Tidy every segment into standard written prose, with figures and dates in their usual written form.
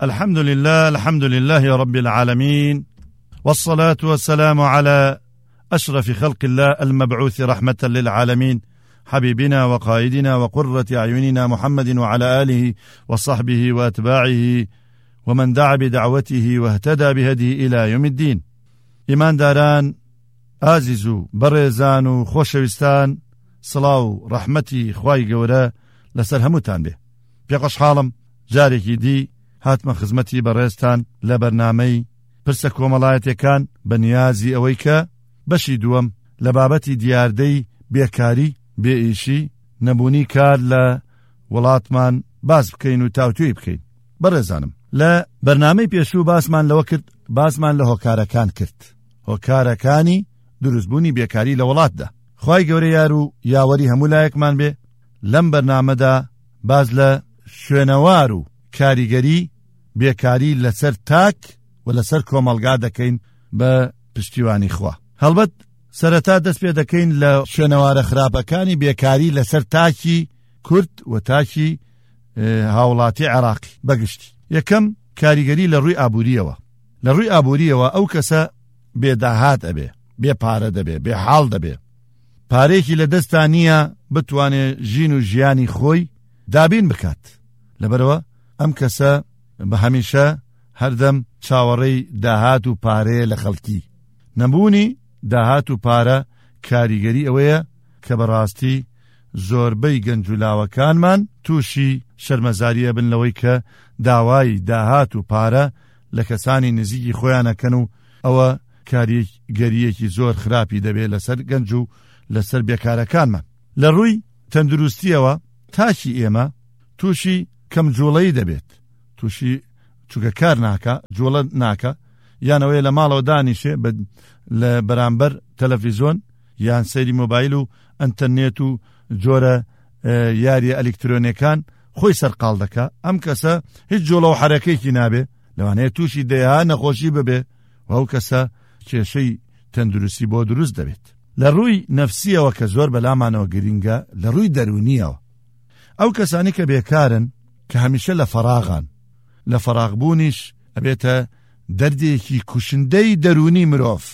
الحمد لله رب العالمين، والصلاة والسلام على أشرف خلق الله المبعوث رحمة للعالمين، حبيبنا وقائدنا وقرة أعيننا محمد وعلى آله وصحبه وأتباعه ومن دعا بدعوته واهتدى بهديه إلى يوم الدين. إيمان داران ئازیز و بەڕێزان و خۆشەویستان، سڵاو و ڕەحمەتی خوای گەورە لەسەر هەمووتان بێ. پێخۆشحاڵم جارێکی دی هاتمە خزمەتی بەڕێزتان لە بەرنامەی پرسە کۆمەڵایەتەکان بە نیازی ئەوەی کە بەشی دووەم لە بابەتی دیاردەی بێکاری بێئیشی نەبوونی کار لە وڵاتمان باس بکەین و تاوتوێی بکەین. بەڕێزانم، لە بەرنامەی پێشوو باسمان لەوە کرد، باسمان لە هۆکارەکان کرد، هۆکارەکانی دروستبوونی بێکاری لە وڵاتدا. خوای گەورە یار و یاوەری هەموو لایەکمان بێ. لەم بەرنامەدا باز لە شوێنەوار و کاریگەری بێکاری لەسەر تاک و لەسەر کۆمەڵگا دەکەین بە پشتیوانی خوا. هەڵبەت سەرەتا دەست پێ دەکەین لە شوێنەوارە خراپەکانی بێکاری لەسەر تاکی کورد و تاکی هاوڵاتی عێراقی بەگشتی. یەکەم کاریگەری لە ڕووی ئابووریەوە. لە ڕووی ئابووریەوە ئەو کەسە بێداهات ئەبێ، بێ پارە دەبێ، بێ حاڵ دەبێ، پارێکی لە دەستا نییە بتوانێ ژین و ژیانی خۆی دابین بکات. لەبەرەوە ئەم کەسە بە هەمیشە هەردەم چاوەڕێی داهات و پارەیە لە خەڵکی. نەبوونی داهات و پارە کاریگەری ئەوەیە کە بەڕاستی زۆربەی گەنجولاوەکانمان تووشی شەرمەزاریە بن لەوەی کە داوای داهات و پارە لە کەسانی نزیکی خۆیانەکەن و ئەوە کاریگەریەکی زۆر خراپی دەبێت لەسەر گەنج و لەسەر بێکارەکانمان. لە ڕووی تەندروستیەوە تاکی ئێمە تووشی کەم جوڵەی دەبێت، تووشی چووکە کار ناکە، جوڵە ناکە، یانەوەی لە ماڵەوە دانیشێ لە بەرامبەر تەلەڤیزۆن یان سەیری مۆبایل و ئەنتەرنێت و جۆرە یاریە ئەلکترۆنیەکان خۆی سەرقاڵ دەکا. ئەم کەسە هیچ جوڵە و حرەکەیەکی نابێ، لەوانەیە تووشی دەیها نەخۆشی ببێ و ئەو کەسە کێشەی تەندروستی بۆ دروست دەبێت. لە ڕووی نەفسیەوە کە زۆر بەلامانەوە گرینگە، لە ڕووی دەرونیەوە ئەو کەسانی کە بێکارن کە هەمیشە لە فەراغان، لە فەراغبوونیش ئەبێتە دەردێکی کوشندەی دەرونی مرۆڤ.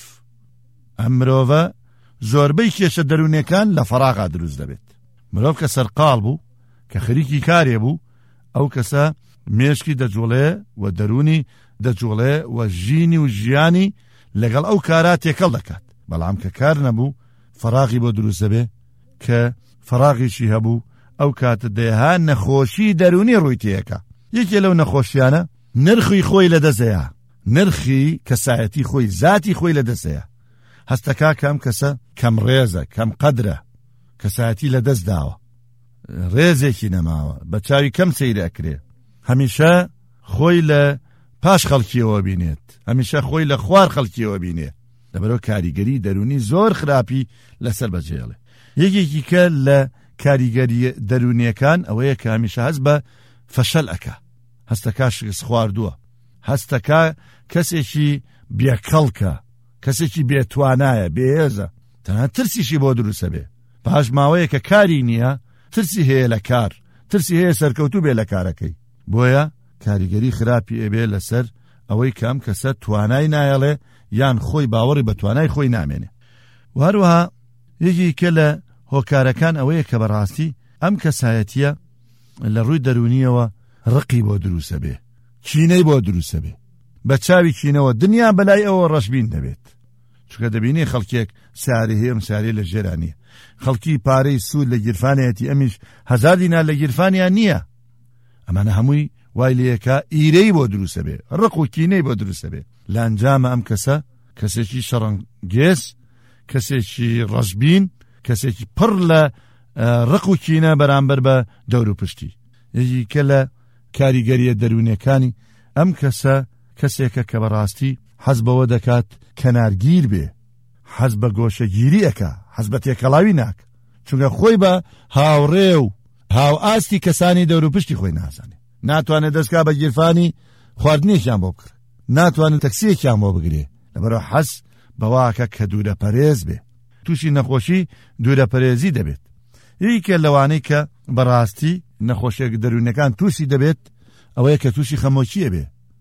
ئەم مرۆڤە زۆربەی کێشە دەرونیەکان لە فەراغا دروست دەبێت. مرۆڤ کە سەرقاڵ بوو، کە خەریکی کارێ بوو، ئەو کەسە مێشکی دەجوڵێ و دەرونی دەجوڵێ و ژینی و ژیانی لەگەڵ ئەو کارا تێکەڵ دەکات. بەڵام کە کار نەبوو، فەراغی بۆ دروست دەبێ، کە فەراغیشی هەبوو ئەو کاتە دەیها نەخۆشی دەرونی ڕووی تێیەکە. یەکێ لەو نەخۆشیانە نرخی خۆی لە دەستەیە، نرخی کەسایەتی خۆی، ذاتی خۆی لە دەستەیە. هەستەکا کەم کەسە کەم ڕێزە، کەم قەدرە، کەسایەتی لە دەست داوە، ڕێزێکی نەماوە، بە چاوی کەم سەیرە ئەکرێ، هەمیشە خۆی لە پاش خەڵکیەوە بینێت، هەمیشە خۆی لە خوار خەڵکیەوە بینێت. لەبەرەوە کاریگەری دەرونی زۆر خراپی لەسەر بەجێڵێ. یەکێکی کە لە کاریگەری دەرونیەکان ئەوەیە کە هەمیشە هەست بە فەشەل ئەکا، هەستەکە شکست خواردووە، هەستەکە کەسێکی بێکەڵکە، کەسێکی بێتوانایە، بێهێزە، تەنها ترسیشی بۆ دروستە بێ. پاش ماوەیە کە کاری نییە، ترسی هەیە لە کار، ترسی هەیە سەرکەوتوو بێ لە کارەکەی. بۆیە کاریگەری خراپی ئەبێ لەسەر ئەوەی کەم کەسە توانای نایەڵێ یان خۆی باوەڕی بە توانای خۆی نامێنێ. و هەروەها یەکی کە لە هۆکارەکان ئەوەیە کە بەڕاستی ئەم کەسایەتیە لە ڕووی دەرونیەوە ڕقی بۆ دروستە بێ، کینەی بۆ دروستە بێ، بە چاوی کینەوە دنیا بەلای ئەوە ڕەشبین دەبێت. چونکە دەبینێ خەڵکێک سیاری هەیە، سیاری لە ژێرانیە، خەڵکی پارەی سوود لە گیرفانەتی ئەمیش 1000 دینار لە گیرفانیان نییە. ئەمانە هەمووی وای لەیەکە ئیرەی بۆ دروستە بێ، ڕق و کینەی بۆ دروستە بێ. لە ئەنجامە ئەم کەسە کەسێکی شەڕەنگێز، کەسێکی ڕەشبین، کەسێکی پڕ لە ڕق و کینە بەرامبەر بە دەور و پشتی. یەکی کە لە کاریگەریە دەرونیەکانی ئەم کەسە کەسێکە کە بەڕاستی حەز بەوە دەکات کەنارگیر بێ، حەز بە گۆشەگیری ئەکا، حەز بە تێکەڵاوی ناکە، چونکە خۆی بە هاوڕێ و هاو ئاستی کەسانی دەور و پشتی خۆی نازانێ. ناتوانێت دەستگا بە گیرفانی خواردنێکیان بۆ بکڕێ، ناتوانێت تەکسیەکیان بۆ بگرێ، لەبەرەوە حەز بەواکە کە دوورە پەرێز بێ، تووشی نەخۆشی دوورە پەرێزی دەبێت. یەکێ لەوانەی کە بەڕاستی نەخۆشیێک دەرونەکان تووشی دەبێت ئەوەیە کە تووشی خەمۆکیە بێ،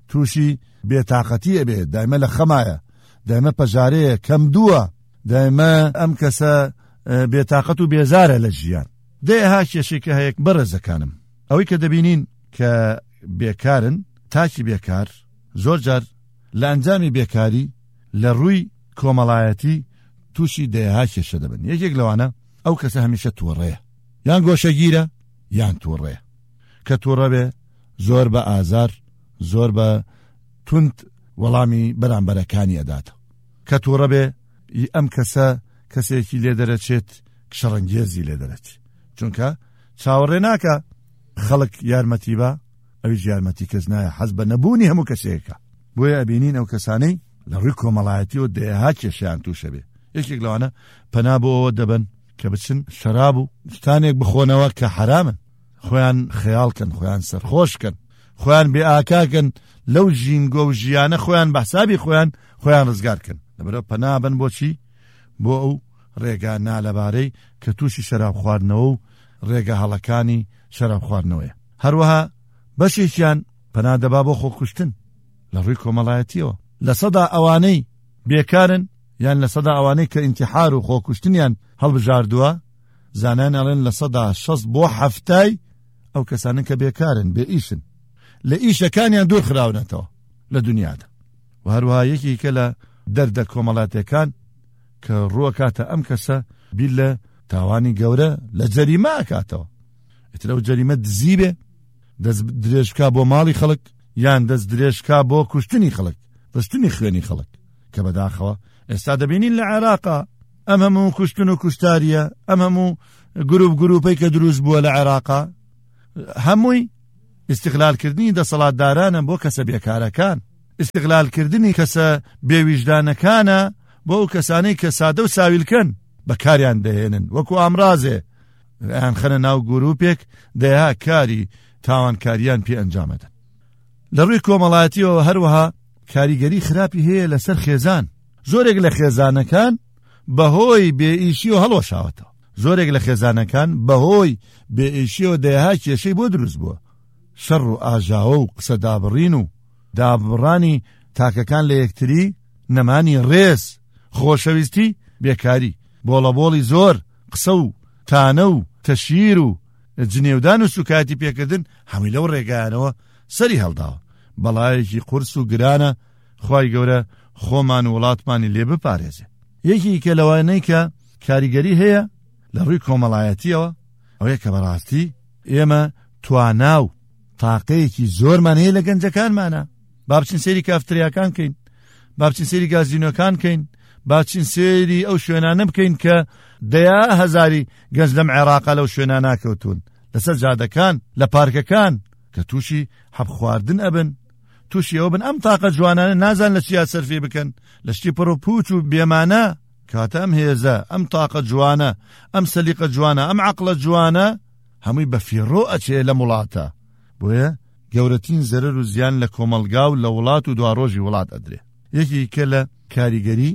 تووشی بێتاقەتیە بێت، دایمە لە خەمایە، دایمە پەژارەیە، کەم دووە، دایمە ئەم کەسە بێتاقەت و بێزارە لە ژیان. دەیەها کێشەی کە هەیە بەڕێزەکانم، ئەوەی کە دەبینین کە بێکارن، تاکی بێکار زۆر جار لە ئەنجامی بێکاری لە ڕووی کۆمەڵایەتی تووشی دەیەها کێشە دەبن. یەکێک لەوانە ئەو کەسە هەمیشە تووڕەیە، یان گۆشەگیرە یان تووڕەیە. کە تووڕە بێ زۆر بە ئازار، زۆر بە توند وەڵامی بەرامبەرەکانی ئەداتە. کە تووڕە بێ ئەم کەسە کەسێکی لێ دەرەچێت شەڕەنگێزی لێ دەرەچێت، چونکە چاوەڕێ ناکە خەڵک یارمەتی بە، ئەویش یارمەتی کەس نایە، حەز بە نەبوونی هەموو کەسێکە. بۆیە ئەبینین ئەو کەسانەی لە ڕووی کۆمەڵایەتی و دەیەها کێشیان تووشە بێ. یەکێک لەوانە پەنا بۆ ئەوە دەبن کە بچن شەراب و شتانێک بخۆنەوە کە حرامن، خۆیان خەیاڵکەن، خۆیان سەرخۆشکەن، خۆیان بێ ئاکاکەن لەو ژینگۆ و ژیانە، خۆیان بەحسابی خۆیان ڕزگارکەن. لەبەرەوە پەنابن بۆچی؟ بۆ ئەو ڕێگا نالەبارەی کە تووشی شەراب خواردنەوە و ڕێگە هەڵەکانی شەراب خواردنەوەیە. هەروەها بەشێکیان پەنادەبا بۆ خۆکوشتن لە ڕووی کۆمەڵایەتیەوە. لە سەدا ئەوانەی بێکارن یان لە سەدا ئەوانەی کە ئینتیحار و خۆکوشتنیان هەڵبژاردووە، زانان ئەڵێن لە سەدا 6 بۆ 7 ئەو کەسانن کە بێکارن، بێ ئیشن، لە ئیشەکانیان دوور خراونەتەوە لە دنیادا. و هەروەها یەکێکە لە دەردە کۆمەڵاتەکان کە ڕووە کاتە ئەم کەسە بیر لە تاوانی گەورە لە جەریمە ئەکاتەوە. ئیتر ئەو جەریمە دزی بێ، دەست درێژکا بۆ ماڵی خەڵک، یان دەست درێژکا بۆ کوشتنی خەڵک، ڕشتنی خوێنی خەڵک. کە بەداخەوە ئێستا دەبینین لە عێراقا ئەم هەموو کوشتن و کوشتاریە، ئەم هەموو گروپەی کە دروست بووە لە عێراقا، هەمووی استقلالکردنی دەسەڵاتدارانە بۆ کەسە بێکارەکان، استقلالکردنی کەسە بێویژدانەکانە بۆ ئەو کەسانەی کە سادە و ساویلکەن بەکاریان دەهێنن، وەکو ئامرازێ یان خەنە ناو گروپێک دەیها کاری تاوانکاریان پێ ئەنجامەدەن. لە ڕووی کۆمەڵایەتیەوە هەروەها کاریگەری خراپی هەیە لەسەر خێزان. زۆرێک لە خێزانەکان بەهۆی بێئیشی و هەڵۆشاوەتەوە، زۆرێک لە خێزانەکان بەهۆی بێئیشیەوە دەیها کێشەی بۆ دروست بووە. شەڕ و ئاژاوە و قسە دابڕین و دابڕانی تاکەکان لە یەکتری، نەمانی ڕێز، خۆشەویستی، بێکاری، بۆڵەبۆڵی زۆر، قسە و تانە و تەشیر و جنێودان و سوکاتی پێکردن، هەمووی لەو ڕێگایانەوە سەری هەڵداوە. بەڵایەکی قورس و گرانە، خوای گەورە خۆمان و وڵاتمانی لێ بپارێزێ. یەکی کە لەوانەی کە کاریگەری هەیە لە ڕووی کۆمەڵایەتیەوە ئەوەیە کە بەڕاستی ئێمە توانا و تاقەیەکی زۆرمان هەیە لە گەنجەکانمانە. با بچین سێری کافتریاکان کەین، با بچین سێری گازینۆکان کەین، با بچین سێری ئەو شوێنانە بکەین کە دەیا هەزاری گەنج لەم عێراقا لەو شوێنە ناکەوتون، لەسەر جادەکان، لە پارکەکان کە تووشی حەب خواردن ئەبن، تووشی ئەوە بن. ئەم تاقە جوانانە نازان لە چیا سەرفێ بکەن، لە شتی پڕ و پوچ و بێمانە. کاتە ئەم هێزە، ئەم تاقە جوانە، ئەم سەلیقە جوانە، ئەم عەقڵە جوانە هەمووی بە فیڕۆ ئەچێ لە وڵاتە. بۆیە گەورەترین زەرەر و زیان لە کۆمەلگا و لە وڵات و دواڕۆژی وڵات ئەدرێ. یەکی کە لە کاریگەری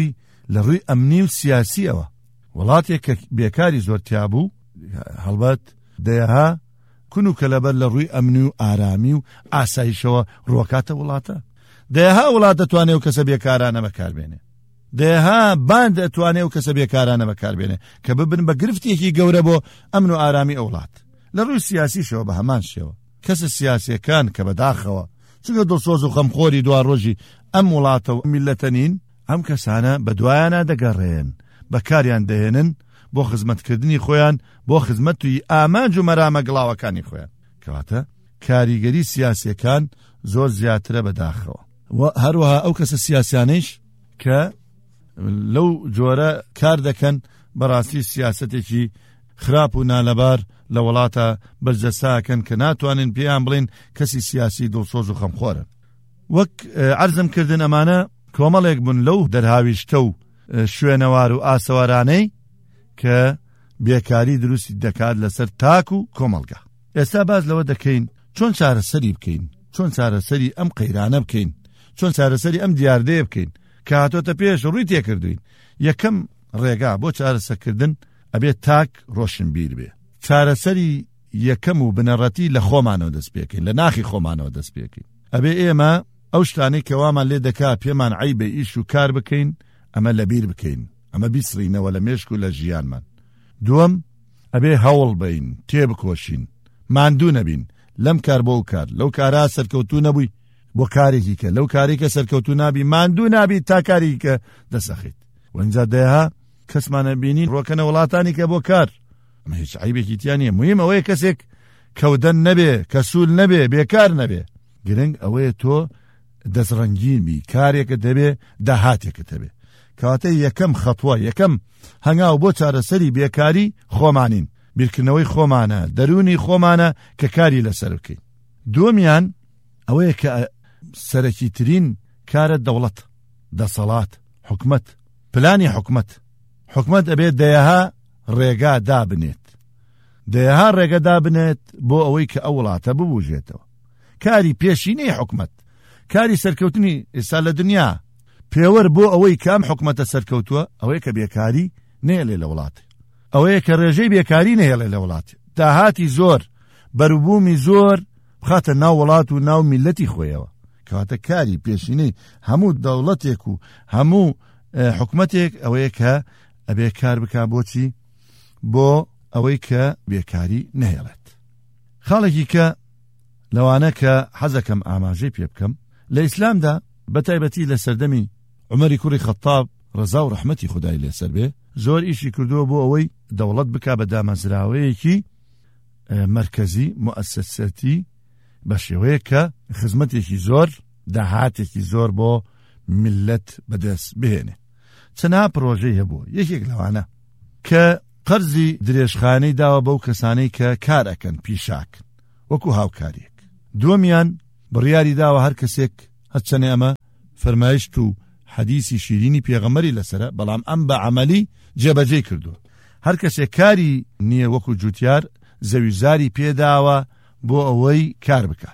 لە ڕووی ئەمنی و سیاسیەوە، وڵاتێک کە بێکاری زۆر تیابوو، هەڵبەت دەیەها کون و کەلەبەر لە ڕووی ئەمنی و ئارامی و ئاسایشەوە ڕۆکاتە وڵاتە. دەیەها وڵات دەتوانێت و کەسە بێکارانە بەکاربێنێ، دەیەها باند دەتوانێت و کەسە بێکارانە بەکاربێنێ کە ببن بە گرفتێکی گەورە بۆ ئەمن و ئارامی ئەو وڵات. لە ڕووی سیاسیشەوە بە هەمان شێوە کەسە سیاسیەکان کە بەداخەوە چونکە دڵسۆز و خەمخۆری دواڕۆژی ئەم وڵاتە و میلەتە نین، ئەم کەسانە بە دوایانە دەگەڕێن، بەکاریان دەهێنن بۆ خزمەتکردنی خۆیان، بۆ خزمەتی ئامانج و مەرامە گڵاوەکانی خۆیان. کەواتە کاریگەری سیاسیەکان زۆر زیاترە بەداخەوە. هەروەها ئەو کەسە سیاسیانەیش کە لەو جۆرە کار دەکەن بەڕاستی سیاسەتێکی خراپ و نالەبار لە وڵاتە بەرجەساکەن کە ناتوانن پێیان بڵین کەسی سیاسی دڵسۆز و خەمخۆرن. وەک عەرزم کردن ئەمانە کۆمەڵێک بوون لەو دەرهاویشتە و شوێنەوار و ئاسەوارانەی کە بێکاری دروستی دەکات لەسەر تاک و کۆمەلگا. ئێستا باز لەوە دەکەین چۆن چارەسەری بکەین، چۆن چارەسەری ئەم قەیرانە بکەین، چۆن چارەسەری ئەم دیاردەیە بکەین کە هاتۆتە پێش ڕووی تێکردوین. یەکەم ڕێگا بۆ چارەسەرکردن ئەبێت تاک ڕۆشنبیر بێ. چارەسەری یەکەم و بنەڕەتی لە خۆمانەوە دەست پێکەین، لە ناخی خۆمانەوە دەست پێکەین. ئەبێ ئێمە ئەو شتانەی کەوامان لێ دەکا پێمان عیبە ئیش و کار بکەین ئەمە لەبیر بکەین، ئەمە بیسڕینەوە لە مێشک و لە ژیانمان. دووەم ئەبێ هەوڵ بین، تێبکۆشین، ماندوو نەبین لەم کار بۆ کار، لەو کارا سەرکەوتوو نەبووی بۆ کارێکی کە لەو کارێکە سەرکەوتوو نابی، ماندوو نابی تا کاری کە دەسەخیت. وەنجا دەیها کەسمانە بینین ڕۆکەنە وڵاتانی کە بۆ کار، ئەمە هیچ عیبێکی تیان نییە. مهم ئەوەیە کەسێک کەودەن نەبێ، کەسوول نەبێ، بێکار نەبێ. گرنگ ئەوەیە تۆ دەستڕەنگین بی، کارێکە دەبێ داهاتێکت هەبێ. کەواتە یەکەم خەتوە، یەکەم هەنگاو بۆ چارەسەری بێکاری خۆمانین، بیرکردنەوەی خۆمانە، دەرونی خۆمانە کە کاری لەسەر بکەین. دووەمیان ئەوەیە کە سەرەکی ترین کارە دەوڵەت، دەسەڵات، حکومەت، پلانی حکومەت ئەبێت دەیەها ڕێگا دابنێت، دەیەها ڕێگە دابنێت بۆ ئەوەی کە ئەو وڵاتە ببوژێتەوە. کاری پێشینەی حکومەت، کاری سەرکەوتنی ئێستا لە دنیا پێوەر بۆ ئەوەی کام حکومەتە سەرکەوتووە ئەوەیە کە بێکاری نێڵێ لە وڵاتی، ئەوەیە کە ڕێژەی بێکاری نێڵێ لە وڵاتی، داهاتی زۆر، بەروبوومی زۆر بخاتە ناو وڵات و ناو میلەتی خۆیەوە. کەواتە کاری پێشینەی هەموو دەوڵەتێک و هەموو حکومەتێک ئەوەیە کە ئەبێ کار بکا بۆچی؟ بۆ ئەوەی کە بێکاری نهێڵێت. خاڵێکی کە لەوانە کە حەزەکەم ئاماژەی پێ بکەم لە ئیسلامدا بەتایبەتی لە سەردەمی عومەری کوڕی خەتاب ڕەزا و ڕەحمەتی خودای لێسەر بێ زۆر ئیشی کردووە بۆ ئەوەی دەوڵەت بکا بە دامەزراوەیەکی مرکزی مؤسسەتی بە شێوەیە کە خزمەتێکی زۆر داهاتێکی زۆر بۆ میلەت بەدەست بهێنێ. چەنها پرۆژەی هەبوو، یەکێک لەوانە کە قەرزی درێژخانەی داوە بەو کەسانەی کە کار ئەکەن پیشاکن وەکو هاوکاریەک. دووەمیان بڕیاری داوە هەر کەسێک هەرچەنێ ئەمە فەرمایشت و حەدیسی شیرینی پێغەمبەری لەسرە، بەڵام ئەم بە عەمەلی جێبەجێ کردووە. هەر کەسێک کاری نییە وەکو جوتیار زەویزاری پێداوە بۆ ئەوەی کار بکات.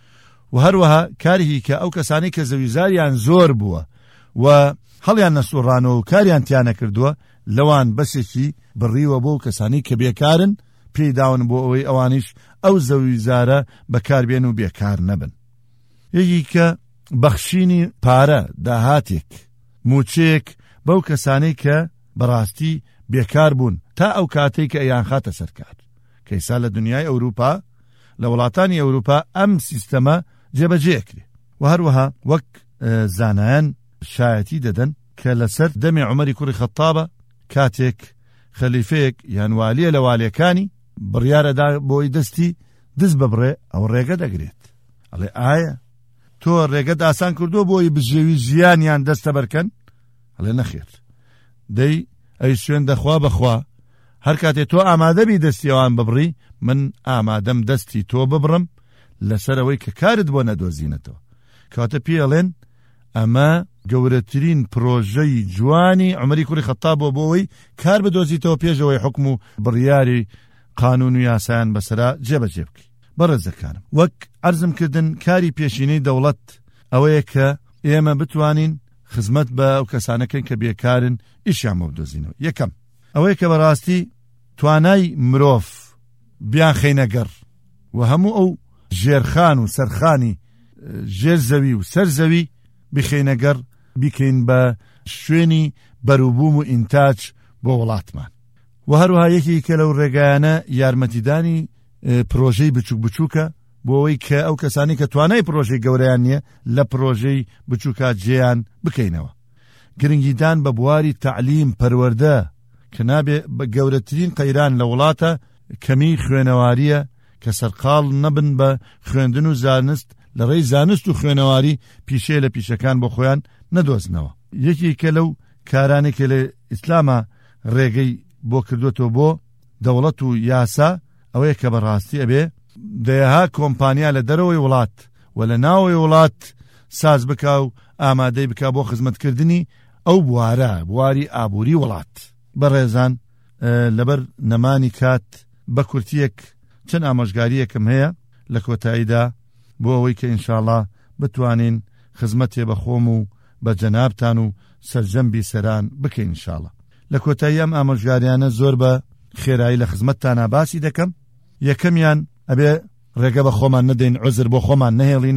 و هەروەها کارێکی کە ئەو کەسانی کە زەویزاریان زۆر بووە و هەڵیان نەسوڕانەوە و کاریان تیانە کردووە لەوان بەسێکی بڕیوە بۆ کەسانی کە بێکارن پێداون بۆ ئەوەی ئەوانیش ئەو زەویزارە بەکاربێن و بێکار نەبن. یەکی کە بەخشینی پارە داهاتێک موچێک بەو کەسانەی کە بەڕاستی بێکار بوون تا ئەو کاتەی کە ئەیان خاتە سەرکار. کەیسا لە دنیای ئەوروپا لە وڵاتانی ئەوروپا ئەم سیستەمە جێبەجێکرێ. و هەروەها وەک زانایان شایەتی دەدەن کە لەسەر دەمی عومەری کوڕی خەتابە کاتێک خەلیفەیەک یان والیە لە والیەکانی بڕیارەدا بۆی دەستی دەست ببڕێ ئەو ڕێگە دەگرێت. ئەڵێ ئایا تۆ ڕێگەت ئاسان کردووە بۆی بژێوی ژیانیان دەستە بەرکەن؟ ئەڵێ نەخێر. دەی ئەی سوێن دەخوا بەخوا هەر کاتێ تۆ ئامادەبی دەستی ئەوان ببڕی من ئامادەم دەستی تۆ ببڕم لەسەر ئەوەی کە کارت بۆ نەدۆزینەتەوە. کەواتە پێڵێن ئەمە گەورەترین پرۆژەی جوانی عومەری کوڕی خەتاب بۆ بۆەوەی کار بدۆزیتەوە پێشەوەی حکم و بڕیاری قانون و یاسایان بەسەرا جێبەجێ بکەی. بەڕێزەکانم وەک عەرزم کردن کاری پێشینەی دەوڵەت ئەوەیە کە ئێمە بتوانین خزمەت بە ئەو کەسانەکەن کە بێکارن ئیشیان بۆ بدۆزینەوە. یەکەم ئەوەیە کە بەڕاستی توانای مرۆڤ بیان خەینەگەڕ و هەموو ئەو ژێرخان و سەرخانی ژێر زەوی و سەر زەوی بخەینەگەڕ بیکەین بە شوێنی بەروبووم و ئینتاج بۆ وڵاتمان. و هەروەها یەکی کە لەو ڕێگایانە یارمەتیدانی پرۆژەی بچووک بچووکە بۆ ئەوەی کە ئەو کەسانی کە توانای پرۆژەی گەورەیان نییە لە پرۆژەی بچووکە جێیان بکەینەوە. گرنگیدان بە بواری تەعلیم پەروەردە کە نابێ بە گەورەترین قەیران لە وڵاتە کەمی خوێنەواریە کە سەرقاڵ نەبن بە خوێندن و زانست لە ڕێی زانست و خوێنەواری پیشەیە لە پیشەکان بۆ خۆیان نەدۆزنەوە. یەکی کە لەو کارانێک کە لە ئیسلامە ڕێگەی بۆ کردوێتەوە بۆ دەوڵەت و یاسا ئەوەیە کە بەڕاستی ئەبێ دەیەها کۆمپانیا لە دەرەوەی وڵات و لە ناوەی وڵات ساز بکا و ئامادەی بکا بۆ خزمەتکردنی ئەو بوارە بواری ئابووری وڵات. بەڕێزان لەبەر نەمانی کات بە کورتیەک چەند ئامۆژگاریەکم هەیە لە کۆتاییدا بۆ ئەوەی کە ئینشاءڵڵا بتوانین خزمەتێ بە خۆم و بە جەنابتان و سەرجەمبی سەران بکەین ئینشاءڵڵا. لە کۆتایی ئەم ئامۆژگاریانە زۆر بە خێرایی لە خزمەتتانە باسی دەکەم. یەکەمیان ئەبێ ڕێگە بە خۆمان نەدەین، عوزر بۆ خۆمان نەهێڵینەوە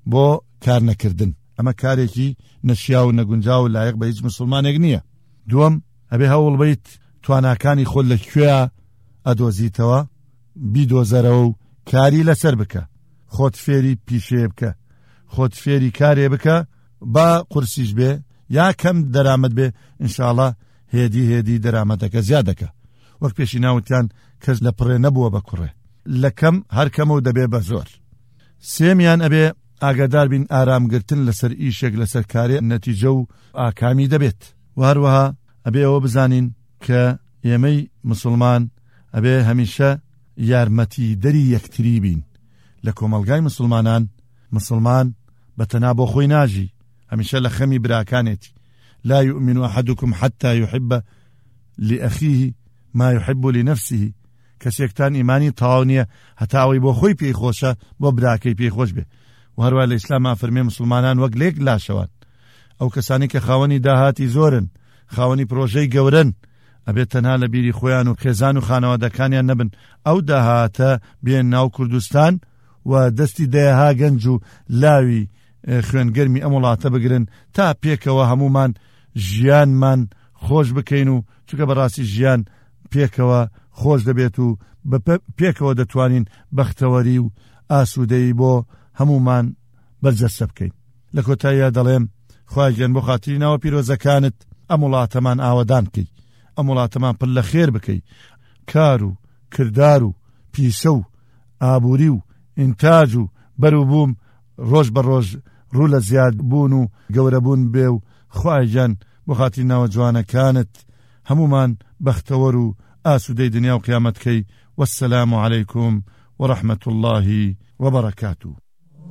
بۆ کار نەکردن. ئەمە کارێکی نەشیا و نەگونجا و لایەق بە هیچ مسلمانێک نییە. دووەم، ئەبێ هەوڵ بیت تواناکانی خۆت لەکوێیە ئەدۆزیتەوە بیدۆزەرەوە و کاری لەسەر بکە. خۆت فێری پیشێ بکە، خۆت فێری کارێ بکە، با قورسیش بێ یا کەم دەرامەت بێ، ئینشاڵڵا هێدی دەرامەتەکە زیاد دەکە. وەک پێشی ناوتیان کەس لە پڕێ نەبووە بە کوڕێ، لە کەم هەر کەمە و دەبێ بە زۆر. سێمیان ئەبێ ئاگادار بین ئارامگرتن لەسەر ئیشێک لەسەر کارێ نەتیجە و ئاکامی دەبێت. و هەروەها ئەبێ ئەوە بزانین کە ئێمەی مسلمان ئەبێ هەمیشە یارمەتی دەری یەکتری بین. لە کۆمەلگای مسلمان بەتەنا بۆ خۆی ناژی، هەمیشە لە خەمی براکانێتی. لا يؤمن أحدكم حتى يحب لأخيه ما يحب لنفسه. کەسێکتان ئیمانی تەواو نییە هەتا ئەوەی بۆ خۆی پێی خۆشە بۆ براکەی پێی خۆش بێ. و هەروە لە ئیسلامە فەرمێ مسلمانان وەک لێک لاشەوان. ئەو کەسانی کە خاوەنی داهاتی زۆرن، خاوەنی پرۆژەی گەورن، ئەبێت تەنها لە بیری خۆیان و خێزان و خانەوادەکانیان نەبن. ئەو داهاتە بێن ناو کوردستان و دەستی دەیەها گەنج و لاوی خوێنگەرمی ئەم وڵاتە بگرن تا پێکەوە هەمومان ژیانمان خۆش بکەین و چونکە بەڕاستی ژیان پێکەوە خۆش دەبێت و پێکەوە دەتوانین بەختەوەری و ئاسوودەی بۆ هەمومان بەرجەستە بکەین. لە کۆتاییە دەڵێم خوای گەن بۆ خاتری ناوە پیرۆزەکانت ئەم وڵاتەمان ئاوەدان بکەی، ئەم وڵاتەمان پڕ لە خێر بکەی، کار و کردار و پیسە و ئابووری و ئینتاج و بەروبووم ڕۆژ بە ڕۆژ ڕوو لە زیاد بوون و گەورەبوون بێ و خوای گەن بۆ خاتری ناوە جوانەکانت هەمومان بەختەوەر و ئاسوودەی دنیا و قیامەتکەی. وەسسەلام عەلەیکوم وەڕەحمەتوڵڵاهی وەبەرەکاتوه.